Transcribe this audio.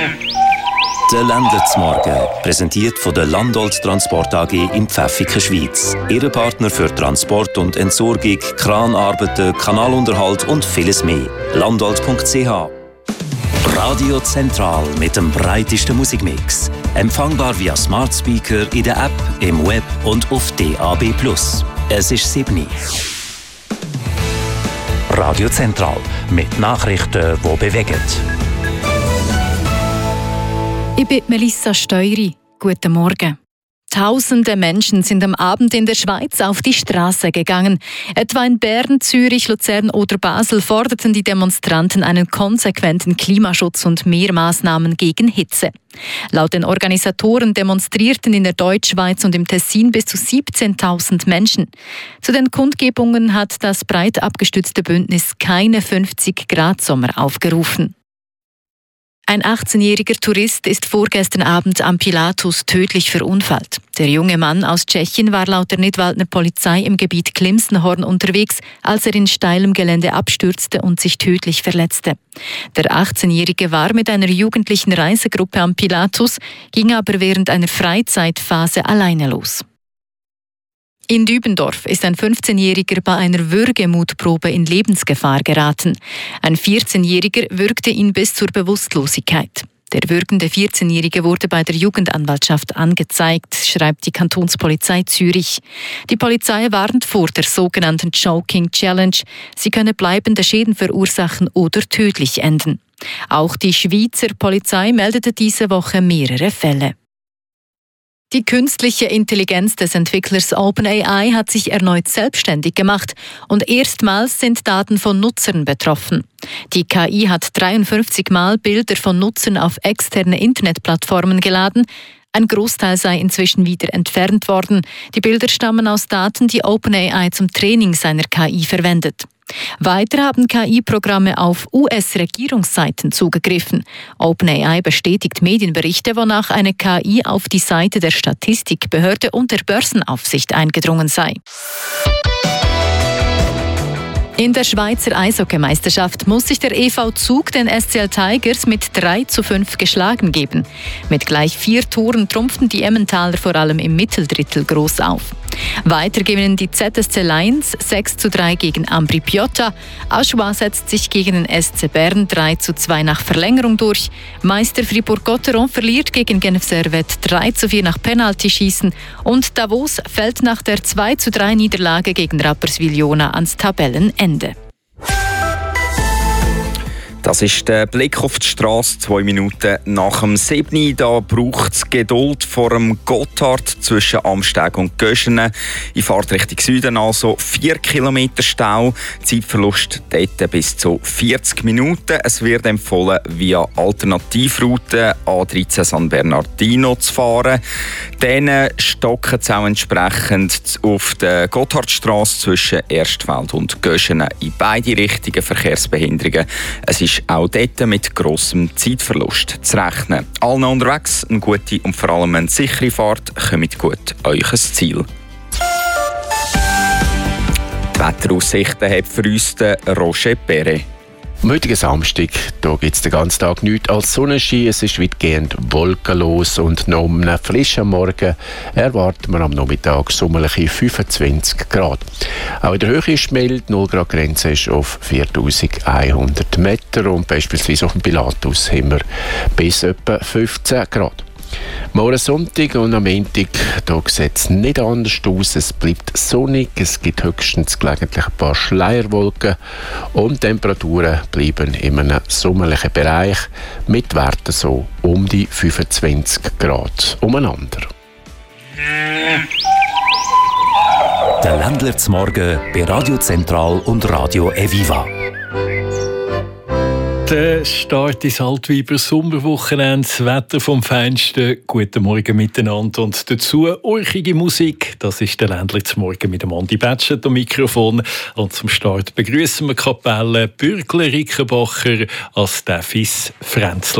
Der Ländlerzmorgen, präsentiert von der Landolt Transport AG in Pfäffiken, Schweiz. Ihre Partner für Transport und Entsorgung, Kranarbeiten, Kanalunterhalt und vieles mehr. Landolt.ch. Radio Zentral mit dem breitesten Musikmix. Empfangbar via Smart Speaker in der App, im Web und auf DAB+. Es ist 7 Radio Zentral mit Nachrichten, die bewegen. Ich bin Melissa Steury. Guten Morgen. Tausende Menschen sind am Abend in der Schweiz auf die Straße gegangen. Etwa in Bern, Zürich, Luzern oder Basel forderten die Demonstranten einen konsequenten Klimaschutz und mehr Maßnahmen gegen Hitze. Laut den Organisatoren demonstrierten in der Deutschschweiz und im Tessin bis zu 17.000 Menschen. Zu den Kundgebungen hat das breit abgestützte Bündnis keine 50-Grad-Sommer aufgerufen. Ein 18-jähriger Tourist ist vorgestern Abend am Pilatus tödlich verunfallt. Der junge Mann aus Tschechien war laut der Nidwaldner Polizei im Gebiet Klimsenhorn unterwegs, als er in steilem Gelände abstürzte und sich tödlich verletzte. Der 18-jährige war mit einer jugendlichen Reisegruppe am Pilatus, ging aber während einer Freizeitphase alleine los. In Dübendorf ist ein 15-Jähriger bei einer Würgemutprobe in Lebensgefahr geraten. Ein 14-Jähriger würgte ihn bis zur Bewusstlosigkeit. Der würgende 14-Jährige wurde bei der Jugendanwaltschaft angezeigt, schreibt die Kantonspolizei Zürich. Die Polizei warnt vor der sogenannten Choking Challenge. Sie könne bleibende Schäden verursachen oder tödlich enden. Auch die Schweizer Polizei meldete diese Woche mehrere Fälle. Die künstliche Intelligenz des Entwicklers OpenAI hat sich erneut selbstständig gemacht und erstmals sind Daten von Nutzern betroffen. Die KI hat 53 Mal Bilder von Nutzern auf externe Internetplattformen geladen. Ein Großteil sei inzwischen wieder entfernt worden. Die Bilder stammen aus Daten, die OpenAI zum Training seiner KI verwendet. Weiter haben KI-Programme auf US-Regierungsseiten zugegriffen. OpenAI bestätigt Medienberichte, wonach eine KI auf die Seite der Statistikbehörde und der Börsenaufsicht eingedrungen sei. In der Schweizer Eishockeymeisterschaft muss sich der EV Zug den SCL Tigers mit 3:5 geschlagen geben. Mit gleich 4 Toren trumpften die Emmentaler vor allem im Mitteldrittel groß auf. Weiter gewinnen die ZSC Lions 6:3 gegen Ambri Piotta. Aschua setzt sich gegen den SC Bern 3:2 nach Verlängerung durch. Meister Fribourg-Gotteron verliert gegen Genf Servette 3:4 nach Penaltyschießen. Und Davos fällt nach der 2:3 Niederlage gegen Rapperswil-Jona ans Tabellenende. Das ist der Blick auf die Straße, 2 Minuten nach dem 7. Da braucht es Geduld vor dem Gotthard zwischen Amsteg und Göschenen. In Fahrtrichtung Süden also 4 Kilometer Stau. Zeitverlust dort bis zu 40 Minuten. Es wird empfohlen, via Alternativroute A13 San Bernardino zu fahren. Dann stocken es auch entsprechend auf der Gotthardstrasse zwischen Erstfeld und Göschenen in beide Richtungen Verkehrsbehinderungen. Es ist auch dort mit grossem Zeitverlust zu rechnen. Allen unterwegs eine gute und vor allem eine sichere Fahrt. Kommt gut an euer Ziel. Die Wetteraussichten hat für uns der Roger Perret. Am heutigen Samstag gibt es den ganzen Tag nichts als Sonnenschein. Es ist weitgehend wolkenlos und noch am frischen Morgen erwarten wir am Nachmittag sommerliche 25 Grad. Auch in der Höhe ist mild, 0 Grad Grenze ist auf 4100 Meter und beispielsweise auf dem Pilatus haben wir bis etwa 15 Grad. Morgen Sonntag und am Montag sieht es nicht anders aus. Es bleibt sonnig, es gibt höchstens gelegentlich ein paar Schleierwolken und Temperaturen bleiben in einem sommerlichen Bereich mit Werten so um die 25 Grad umeinander. Der Ländlerzmorgen bei Radio Zentral und Radio Eviva. Der Start ins Altweiber Sommerwochenende, das Wetter vom Feinsten. Guten Morgen miteinander und dazu urchige Musik. Das ist der Ländlerzmorgen mit dem Andi Betschet am Mikrofon. Und zum Start begrüßen wir Kapelle Bürgle Rickenbacher als Steffis Fränzl.